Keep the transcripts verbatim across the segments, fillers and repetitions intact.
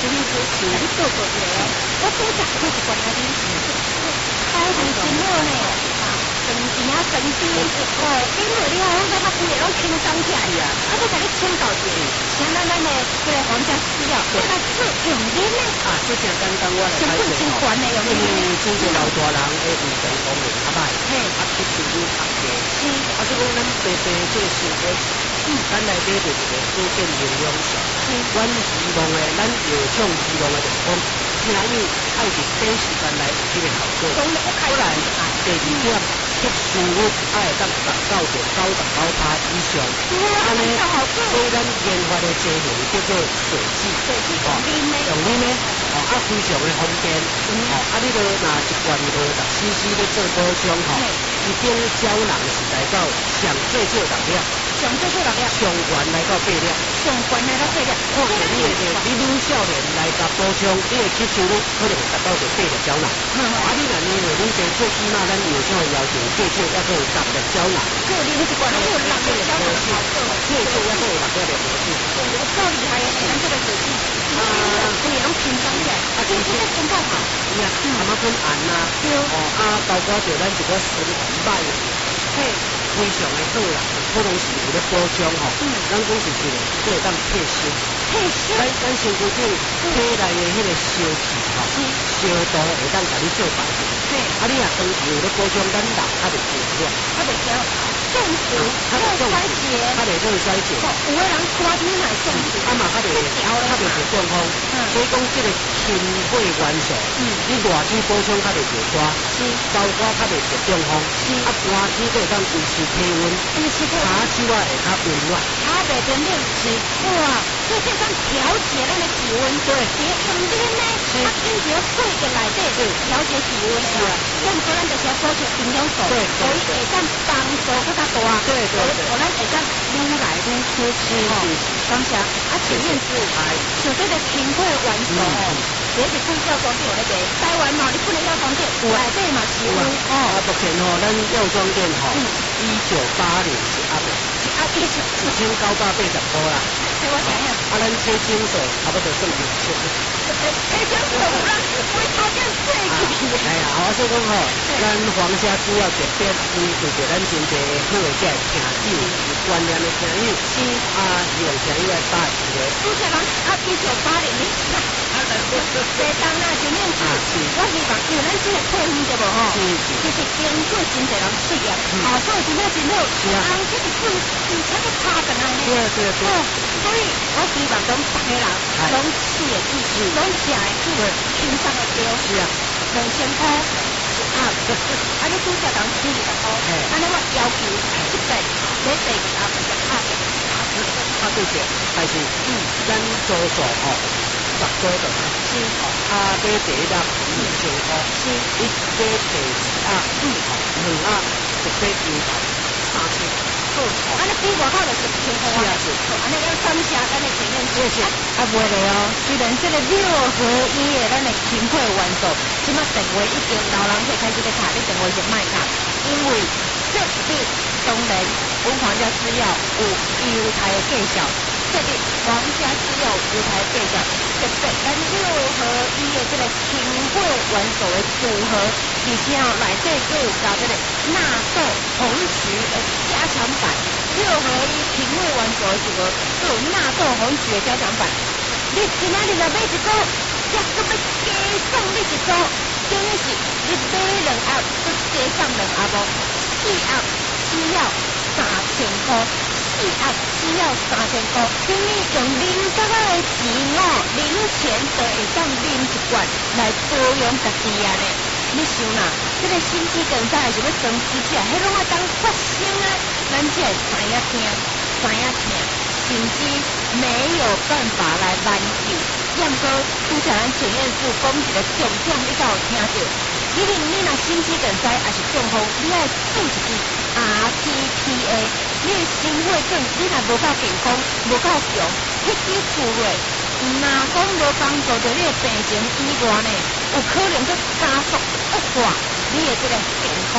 陈律师，甲你报告一下哦，我拄则开始关下你，开始真好呢，生钱啊生钱，哦，顶落你好像在把规个拢轻松起来，啊，再甲你请教一下，像咱咱的这个皇家饲料，这个做用啉呢？ 啊，这正简单，我来成本真悬的用啉， 因为真侪老大人诶卫生方面较歹，嘿，啊吸收率较低，是，啊所以讲咱白白这个生活，嗯，咱内底就是一个保健营养素，是，阮希望诶，咱药厂希望诶就是讲，请伊爱伫短时间内有这个效果，不然啊，第二点吸收率爱会当达到着九十九趴以上，安尼，所以咱研发诶製品叫做水劑， 水劑用啉的， 用啉的，哦，啊非常诶方便，哦，啊你著拿一罐五十 C C 咧做补充吼，一瓶胶囊是来到上最少六粒， 上最少六粒， 上悬来到八粒， 上悬来到八粒， 看着你诶你愈少年来甲补充，你诶吸收率可能会达到着八粒胶囊，啊你若年龄愈大，最起码咱药厂诶要求最少要做十粒胶囊， 做啉一罐拢有六粒胶囊好做， 最少要做六粒的活性， 有够厉害诶，咱这个水剂，啊，规个拢轻松起来，啊，其实真够好， 是啊，啊嘛分红啊，哦啊包括着咱一个纯麦，嘿，非常的好啦，可能是有咧补充吼，咱讲是一个这会当退烧， 退烧， 咱咱身躯顶体内的迄个烧气吼，烧度会当甲你做排除，嘿，啊你若长期有咧补充，咱人较袂疲劳，较袂疲劳。中暑、热衰竭， 较袂热衰竭。 有个人寒天来中暑， 啊嘛较袂较袂着中风。所以讲，这个氢血元素，嗯，你热天补充较袂着沙，是，包括较袂着中风，是，啊寒天佫会当维持体温，维持体温，下手啊会较温暖， 下袂冰冷，是，哇，所以这当调节咱的体温，对，别用啉呢，啊，经过肺的内底调节体温，是啊，这样说咱就是要补充营养素，对，所以会当帮助更加大，对对对，我咱会当愈来愈好吃，哦，感谢，啊，前面是，像这个氢血元素哦，这是贵药妆店有咧卖，台湾嘛，你不能药妆店，内底嘛是有，哦， 啊，目前吼，咱药妆店吼，一九八零是阿伯， 是阿伯， 一千九百八十块啦， 哎，我想想， 啊，咱这精水差不多算两千。 这精水啦，我条件最低。 哎呀，我说讲吼，咱皇家主要特别关注着咱真侪好个这听友，有观念的听友，是啊，希望听友来打一个。 主持人啊，一九八零年，啊，这当啊，前面是，我希望因为咱这个配方对无吼，是是，其实经过真侪人试验，啊，所以真正真好，是啊，人这个水水差个差个来呢，对对对，哦，所以我希望讲大家人拢试会记，拢食会记，轻松会着，是啊，两千块。啊，啊！你拄则讲四十块，安尼我要求一百，每第二盒就拍一啊对对，但是嗯，咱做数吼，十个就是哦，啊买第一盒二千块，是，一买第二盒嗯，两盒就买两盒三千，好， 安尼比外口就十千块，是啊是，安尼要感谢咱的前面谢谢。啊，袂嘞哦，虽然这个六合一的咱的氢血元素，即马电话已经老人会开始在查，你电话先卖卡，因为设立当然阮皇家制药有优台的介绍，设立皇家制药优台的介绍，特别咱六合一的这个氢血元素的组合，而且哦内底佫有加这个纳豆红曲的加强版，六合一氢血元素的组合，佫有纳豆红曲的加强版。你今仔日若买一组，也佫要加送你一组，等于是你买两盒，佫加送两盒无？四盒只要三千块，四盒只要三千块，等于用零角仔的钱哦，零钱就会当啉一罐来保养家己安尼。你想啦，这个心肌梗塞还是要长期吃，迄拢要当发生啊，咱才会知影听，知影听。甚至没有办法来挽救，要么说拄则咱前面是讲一个重点，你才有听到。因为你若心肌梗塞还是中风，你爱注一支 R T P A， 你的心血管你若无够健康，无够强，迄支注落，若讲无帮助到你的病情以外呢，有可能去加速恶化你的这个健康。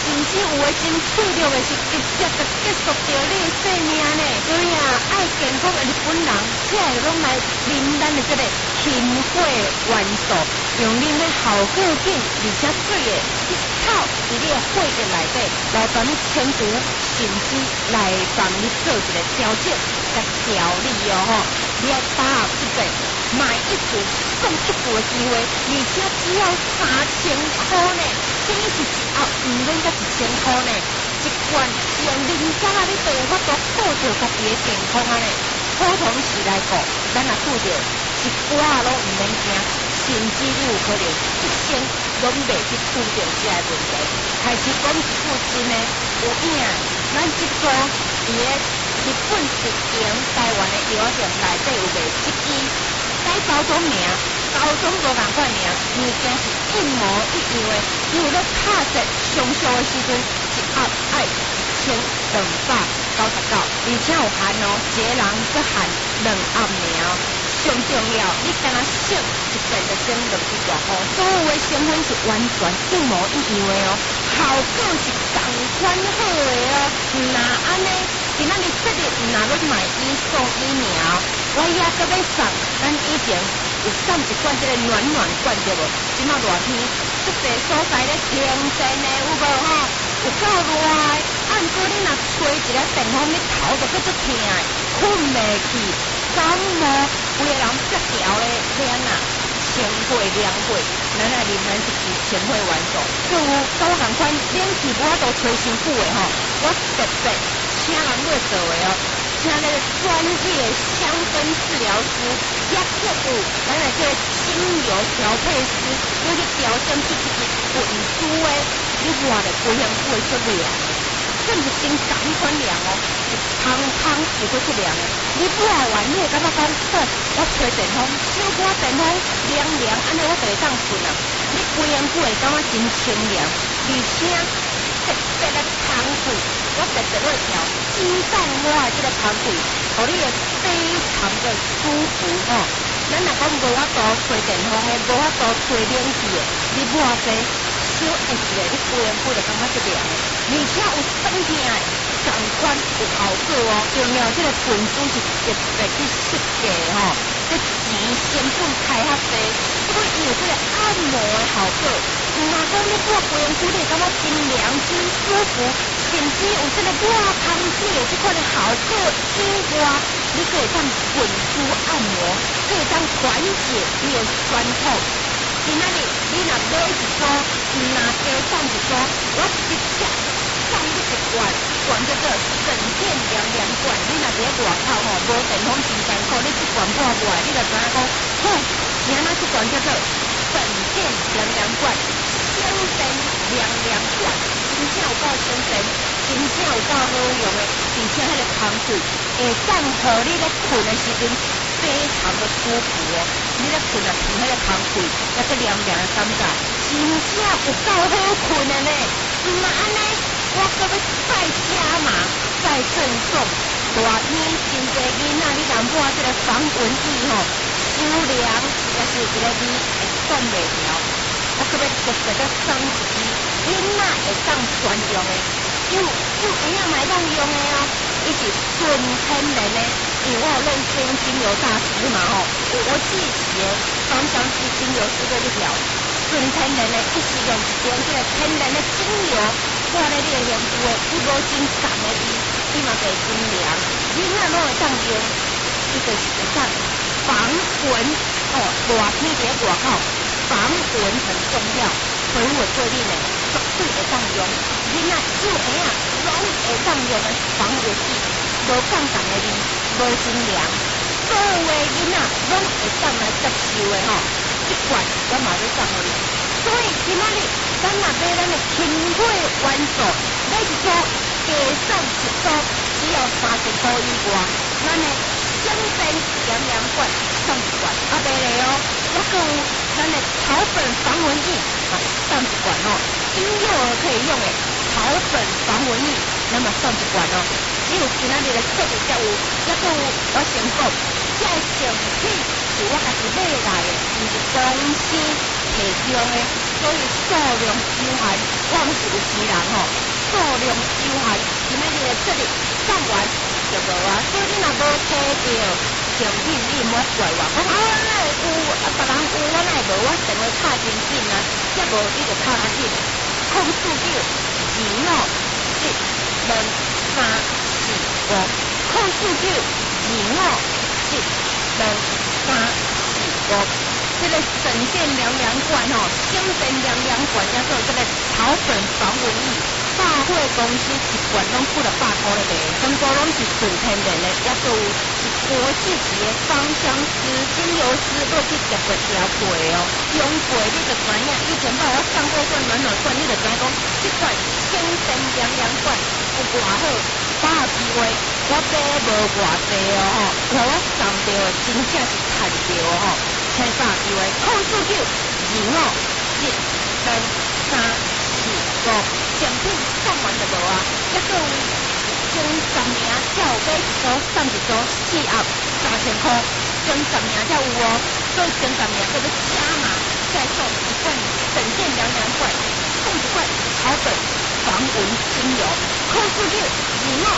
甚至有诶真脆弱诶是直接就结束掉你诶生命呢。所以啊，爱健康诶日本人，起来拢来啉咱诶这个清火元素，用啉诶效果紧，而且水诶一口伫你诶血液内底，来帮你清除，甚至来帮你做一个调整，甲调理哦吼。你爱把握即个买一组送一组诶机会，而且只要三千块呢，等于是一盒唔免甲一千块呢。一罐用零三啊，你就有法度顾着家己诶健康啊呢。普通时来讲，咱若拄着一寡拢唔免惊，甚至你有可能一生拢袂去拄着这个问题。开始讲一句真诶，有影，咱即个伫咧日本直营台湾诶药店内底有卖一支，改包装名，包装无共款名，物件是一模一样诶。你有咧拍摄上销诶时阵，一盒爱一千两百九十九，而且有限哦，一个人只限两盒尔。上重要，你敢若食一遍就整两支大盒，所有诶成分是完全一模一样诶哦，效果是同款好诶哦。那安尼，今仔日节日若要买一送一尔，我也搁要送，咱以前有送一罐这个暖暖罐对无？即马热天，足侪所在咧停电诶，有无吼？有够热诶，按说你若吹一个电风，你头就搁足疼诶，困袂去。感冒，有个人接条咧凉啊，清火凉火，咱来啉咱一支清火元素。佮有甲我共款，冷气无法度吹伤久诶吼，我特别请人去做诶哦，请那个专业香氛治疗师，也佮有咱来这个精油调配师，要去调整出一支纯素诶，你话咧规样会出凉。真是真感款凉哦，是汤汤是都出凉的。你抹完你会感觉讲，好，我吹电风，小可电风凉凉，安尼我就会当顺啊。你规样久会感觉真清凉，而且特别的香气，我特别会调金蛋花的这个香气，互你会非常的舒服哦。咱若讲无法度吹电风的，无法度吹冷气的，你抹这。小一个，你规样久就感觉足凉的，而且有酸痛的，同款有效果哦。重要，这个纯素是特别去设计吼，这钱成本开较低，所以伊有这个按摩的效果。若讲你抹规样久，你感觉真凉真舒服，甚至有这个抹空气的这款的效果以外，你可以当纯素按摩，可以当缓解你的酸痛。今仔日你若买一组，若加送一组，我直接送你一罐，罐叫做省电凉凉罐。你若伫咧外口吼，无电风真艰苦，你一罐抹过来，你就知影讲，好，是安那一罐叫做省电凉凉罐，省电凉凉罐，真正有够省电，真正有够好用的，而且迄个香气会当互你咧困的时阵。非常的舒服哦，你咧困啊，闻迄个香气，那个凉凉的感觉，真正有够好困的呢。唔嘛安尼，我搁要再加码，再赠送热天真侪囡仔，你淡薄仔这个防蚊液吼，收凉也是一个你会管袂牢。我搁要特别再送一支囡仔会当专用的，又又会晓买当用的哦，伊是纯天然的。因为我有认识精油大师嘛吼，我自己的芳香系精油师这条纯天然的，一使用一种这个天然的精油，挂在你的脸部的，伊无真重的伊，伊嘛袂真凉，囡仔拢会当用，伊就是会当防蚊哦，热天伫咧外口防蚊很重要，所以我对你呢绝对会当用，囡仔幼儿啊拢会当用的防蚊液，无共同的味。无真凉，所有的囡仔拢会当来接受的吼。一罐我嘛要送互你，所以今仔日咱若买咱的清火元素，买一组加送一组，只要三十块以外，咱的省电凉凉罐送一罐，啊袂嘞哦，还佫有咱的草本防蚊液啊送一罐哦，婴幼儿可以用的草本防蚊液，那么送一罐哦。只有今仔日的节日才有，还佫有我先讲，这个商品是我家己买来的，毋是公司提供的， 所以数量有限，我毋是有钱人吼，数量有限，今仔日的出力上完就无啊，所以你若无摕到奖品，你莫怪我，讲啊，那有啊，别人有，我哪会无？我电话拍真紧啊，则无你就拍较紧。空数九二五一两三四五，空数九二五一两三四五。这个神剑凉凉罐吼，精神凉凉罐，也做这个草本防蚊液，百货公司一罐拢付了百块咧卖，全部拢是纯天然的，也都有国际级的芳香师、精油师都去特别调配哦。用过你就知影，以前帮我上过罐暖暖罐，你就知讲，这款精神凉凉罐有偌好，把握机会，我买无偌济哦吼，我送到真正是赚到吼。请把机会，空数九二五一两三四五，奖品送完就无啊！一个前十名才有买一组送一组，四盒三千块，前十名才有哦。所以前十名叫做加码，再送一罐神剑凉凉罐，送一罐草本防蚊精油，空数九二五